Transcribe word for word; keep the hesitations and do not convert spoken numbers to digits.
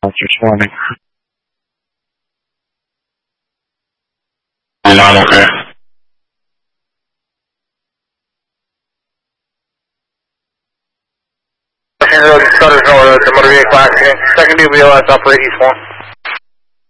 Just warning. And I'm okay. Road, Sutters North, motor vehicle accident. Second D B O S, operate east one.